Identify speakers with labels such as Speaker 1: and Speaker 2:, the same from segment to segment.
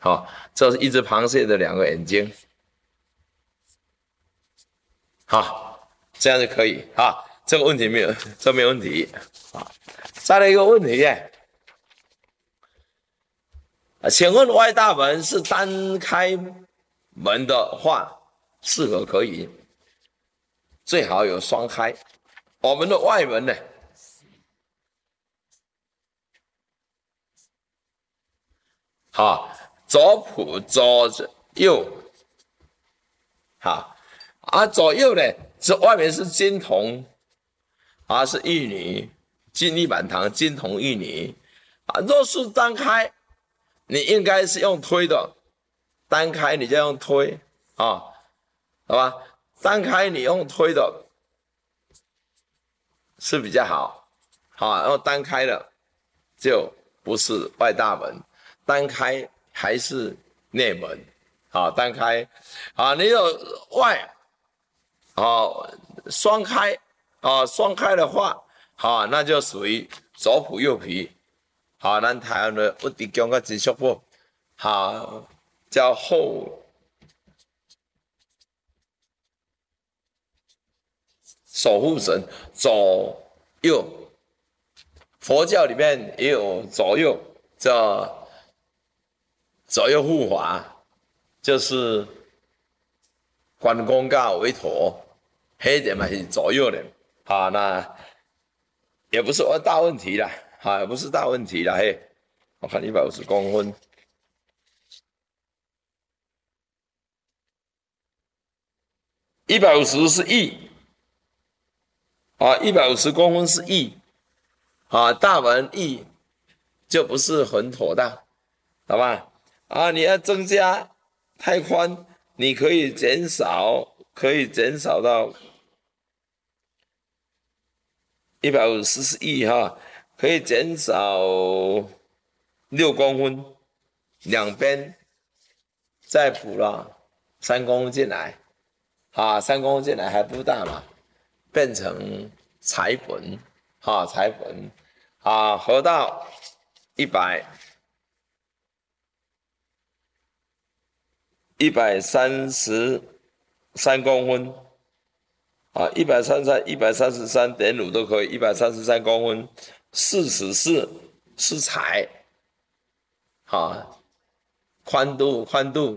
Speaker 1: 好，这是一只螃蟹的2个眼睛。好，这样就可以啊。这个问题没有，这没有问题啊。再来一个问题请问外大门是单开门的话，是否可以？最好有双开。我们的外门呢？好，左仆左右，好左右呢是外面是金童是玉女，金玉满堂，金童玉女若是单开，你应该是用推的，单开你就用推好吧？单开你用推的是比较好，然后单开的就不是外大门，单开还是内门，单开你有外双开双开的话那就属于左仆右仆，咱台湾的我哋讲个真俗不叫后守护神左右，佛教里面也有左右，叫左右护法，就是关公跟韦陀，黑点嘛是左右的那也不是大问题啦也不是大问题啦嘿。我看150公分，150是亿150公分是亿大门亿就不是很妥当，好吧？你要增加太宽，你可以减少，到150是亿可以减少6公分，两边再补了3公分进来3公分进来还不大嘛，变成裁缝裁缝合到133公分133、133.5都可以，133公分，44是裁宽度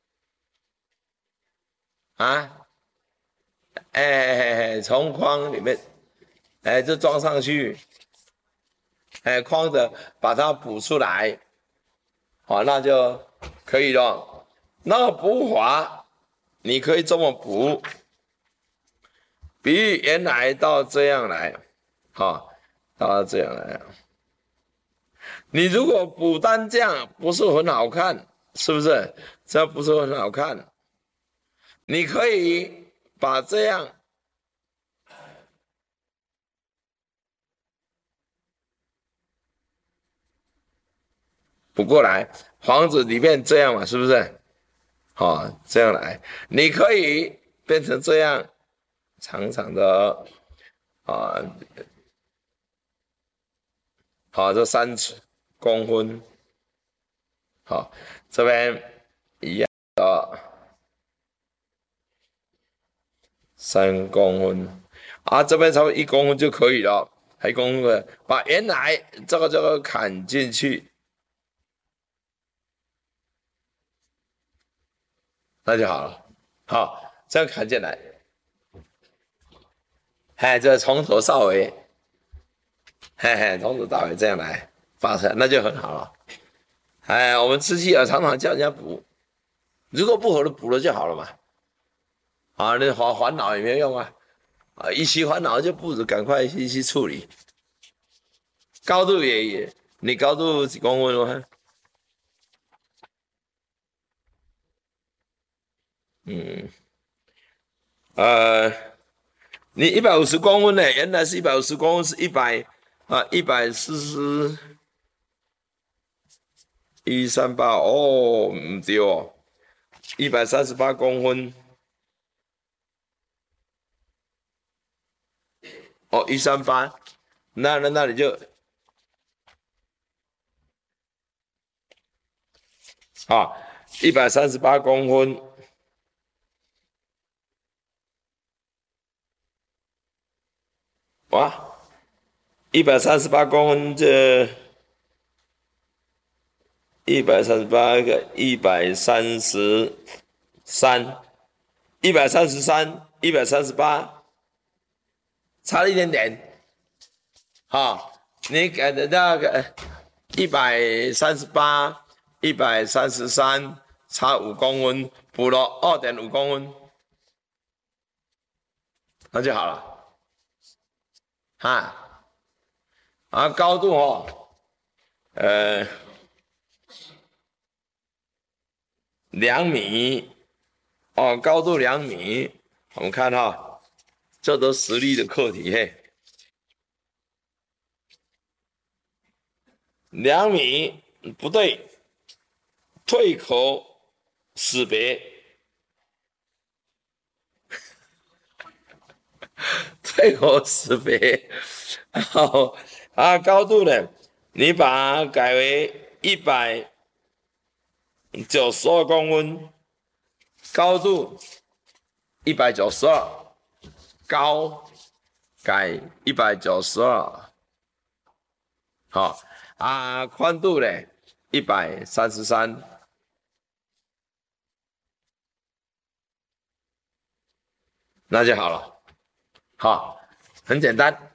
Speaker 1: 啊，从框里面就装上去，框着把它补出来，那就可以了。那个补法你可以这么补，比喻原来到这样来，到这样来。你如果补单这样不是很好看，是不是？这不是很好看。你可以把这样补过来，房子里面这样嘛，是不是？这样来，你可以变成这样长长的这3公分，这边一样的3公分这边差不多1公分就可以了，1公分的把原来这个砍进去，那就好了。这样砍进来，这从头到尾，从头到尾这样来发出来，那就很好了。我们吃鸡常常叫人家补，如果不合的补了就好了嘛。你烦恼也没有用与其烦恼，就不如赶快去处理。高度你高度几公分吗？你150公分呢？原来是150公分，是14138不对138公分138，那你就啊，138公分，哇，138公分这138个133，133，138，差了一点点。好，你给的那个138、133，差5公分，补了2.5公分，那就好了。哈，啊，高度哦，呃，2米，哦，高度2米，我们看哈，这都实力的课题嘿。2米不对，退口识别，退口识别，好啊，高度呢，你把它改为192公分，高度192，高改192，好啊，宽度呢133，那就好了。好，很简单，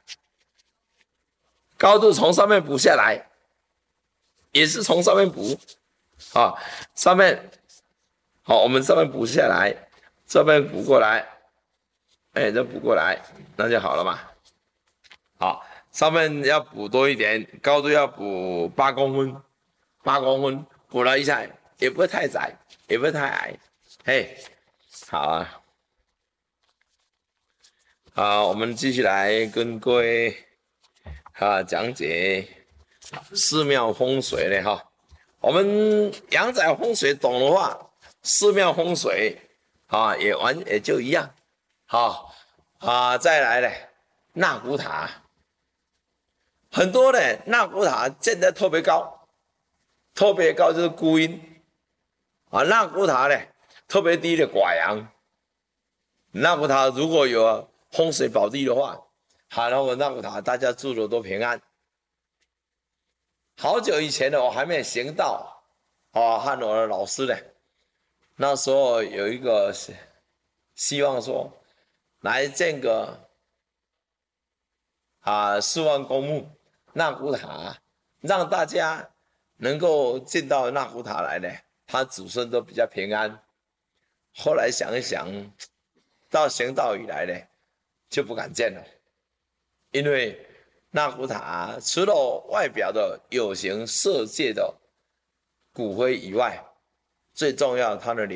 Speaker 1: 高度从上面补下来，也是从上面补，啊，上面好，我们上面补下来，这边补过来，哎，这补过来，那就好了嘛。好，上面要补多一点，高度要补8公分，8公分补了一下，也不会太窄，也不会太矮，嘿，好啊。好，我们继续来跟各位讲解寺庙风水呢哈。我们阳宅风水懂的话，寺庙风水也就一样。好再来呢，纳古塔，很多呢纳古塔建得特别高，特别高就是孤阴啊，纳古塔呢特别低的寡阳。纳古塔如果有风水宝地的话，然后纳古塔大家住的都平安。好久以前呢，我还没有行道和我的老师呢，那时候有一个希望说来建个4万公墓纳古塔，让大家能够进到纳古塔来呢，他子孙都比较平安。后来想一想，到行道以来呢，就不敢建了，因为纳古塔除了外表的有形色界的骨灰以外，最重要它的